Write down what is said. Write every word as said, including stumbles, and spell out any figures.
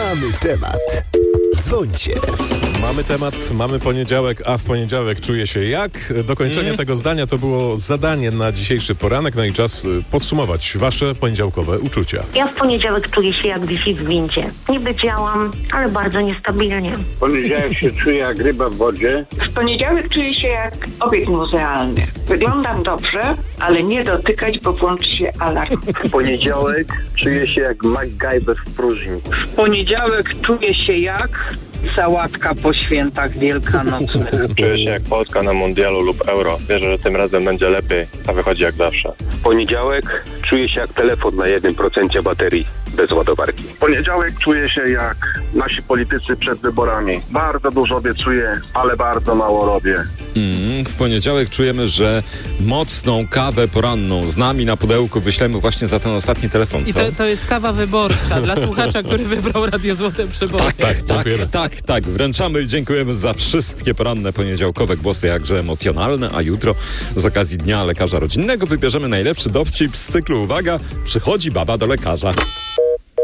Mamy temat. Dzwońcie. Mamy temat, mamy poniedziałek, a w poniedziałek czuję się jak? Dokończenie mm. tego zdania to było zadanie na dzisiejszy poranek, no i czas podsumować wasze poniedziałkowe uczucia. Ja w poniedziałek czuję się jak Wi-Fi w windzie. Niby działam, ale bardzo niestabilnie. W poniedziałek się czuję jak ryba w wodzie. W poniedziałek czuję się jak obiekt muzealny. Wyglądam dobrze, ale nie dotykać, bo włączy się alarm. W poniedziałek czuję się jak MacGyver w próżni. W poniedziałek czuję się jak sałatka po świętach wielkanocnych. Czuję się jak Polska na mundialu lub euro. Wierzę, że tym razem będzie lepiej, a wychodzi jak zawsze. W poniedziałek czuję się jak telefon na jednym procencie baterii bez ładowarki. W poniedziałek czuję się jak nasi politycy przed wyborami. Bardzo dużo obiecuję, ale bardzo mało robię. Mm, w poniedziałek czujemy, że mocną kawę poranną z nami na pudełku wyślemy właśnie za ten ostatni telefon. Co? I to, to jest kawa wyborcza dla słuchacza, który wybrał Radio Złote Przeboje. Tak, tak, tak, tak, tak. Wręczamy i dziękujemy za wszystkie poranne poniedziałkowe głosy, jakże emocjonalne, a jutro z okazji Dnia Lekarza Rodzinnego wybierzemy najlepszy dowcip z cyklu Uwaga, przychodzi baba do lekarza.